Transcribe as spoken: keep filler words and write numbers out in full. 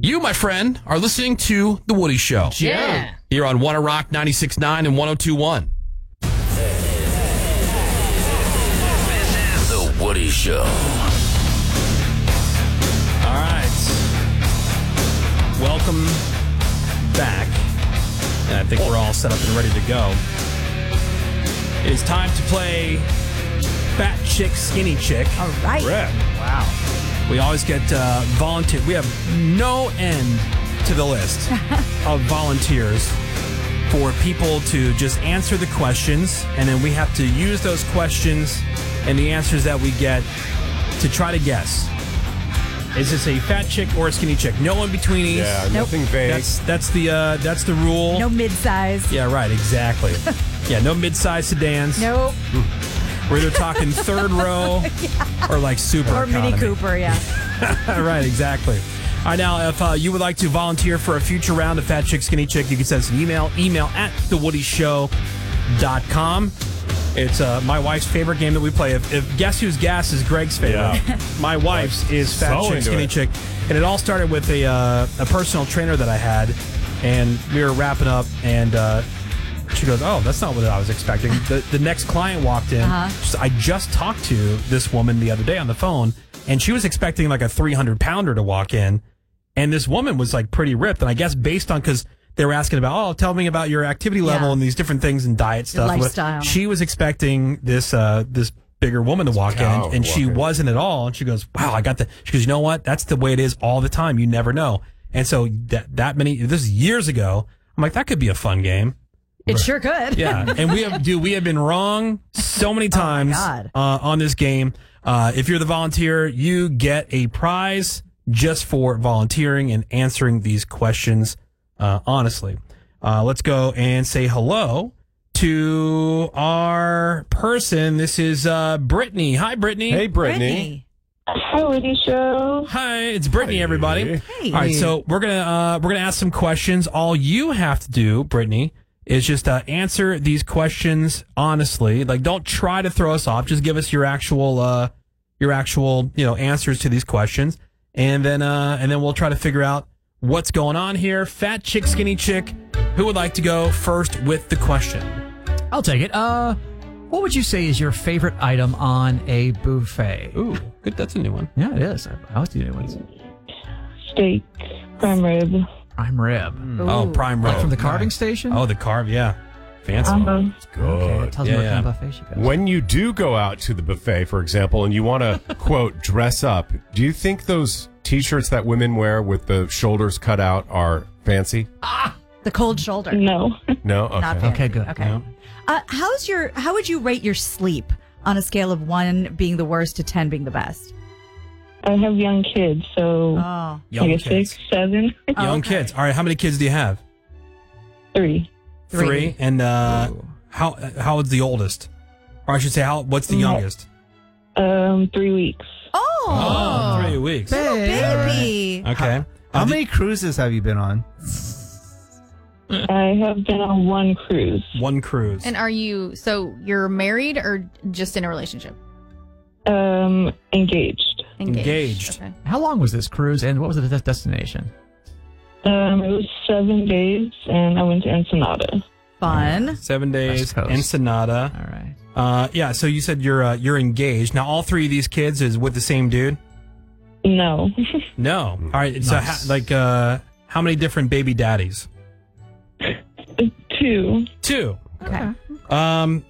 You, my friend, are listening to The Woody Show. Yeah. Here on Wanna Rock ninety-six point nine and one oh two point one. This is The Woody Show. All right. Welcome back. And I think we're all set up and ready to go. It is time to play Fat Chick, Skinny Chick. All right. Wow. We always get uh, volunteer. We have no end to the list of volunteers for people to just answer the questions, and then we have to use those questions and the answers that we get to try to guess. Is this a fat chick or a skinny chick? No in betweenies. Yeah, Nope. nothing vague. That's that's the uh, that's the rule. No mid-size. Yeah, right. Exactly. Yeah, no mid-size sedans. Nope. We're either talking third row or like super Or economy. Mini Cooper, yeah. Right, exactly. All right, now, if uh, you would like to volunteer for a future round of Fat Chick, Skinny Chick, you can send us an email, email at the woody show dot com. It's uh, my wife's favorite game that we play. If, if Guess Who's Gas is Greg's favorite, Yeah. my wife's is Fat So Chick, into Skinny it. Chick. And it all started with a, uh, a personal trainer that I had, and we were wrapping up, and uh, she goes, oh, that's not what I was expecting. The, the next client walked in. Uh-huh. I just talked to this woman the other day on the phone, and she was expecting like a three hundred pounder to walk in. And this woman was like pretty ripped. And I guess based on, because they were asking about, oh, tell me about your activity level Yeah. and these different things and diet stuff. lifestyle. She was expecting this uh, this bigger woman to walk in, cow and, and she walking. wasn't at all. And she goes, wow, I got the, she goes, you know what? That's the way it is all the time. You never know. And so that, that many, this is years ago. I'm like, that could be a fun game. It sure could. Yeah, and we have, dude, we have been wrong so many times God. uh, on this game. Uh, if you're the volunteer, you get a prize just for volunteering and answering these questions uh, honestly. Uh, let's go and say hello to our person. This is uh, Brittany. Hi, Brittany. Hey, Brittany. Brittany. Hi, Woody Show. Hi, it's Brittany, everybody. Hey. All right, so we're gonna uh, we're gonna ask some questions. All you have to do, Brittany, is just uh, answer these questions honestly. Like, don't try to throw us off. Just give us your actual uh, your actual you know answers to these questions, and then uh, and then we'll try to figure out what's going on here. Fat chick, skinny chick. Who would like to go first with the question? I'll take it. Uh, what would you say is your favorite item on a buffet? Ooh, good. That's a new one. Yeah, it is. I always do new ones. Steak, prime rib. Prime rib. Oh, prime rib Like from the carving station? Oh, the carve. Yeah, fancy. Uh-huh. Good. Okay, tells me Yeah, what yeah. kind of buffet she goes. When you do go out to the buffet, for example, and you want to, quote, dress up, do you think those T-shirts that women wear with the shoulders cut out are fancy? The cold shoulder. No. No? Okay. Not fancy. Okay, good. Okay. Yeah. Uh, how's your? How would you rate your sleep on a scale of one being the worst to ten being the best? I have young kids, so Oh, Young like a kids. six, seven, Young okay. kids. All right, how many kids do you have? three. Three. And uh, Ooh. how how old's the oldest? Or I should say, how what's the No. youngest? Um, three weeks. oh, Oh, three weeks. little Hey. baby. Okay. How Uh, many cruises have you been on? I have been on one cruise. One cruise. And are you, so you're married or just in a relationship? Um, engaged. Engaged. Okay. How long was this cruise and what was the des- destination? Um, it was seven days, and I went to Ensenada. Fun. Seven days. West Coast. Ensenada. All right. Uh, yeah. So you said you're uh, you're engaged now. All three of these kids is with the same dude? No. No. All right. So Nice. ha- like uh, how many different baby daddies? Two. Two. Okay. Um,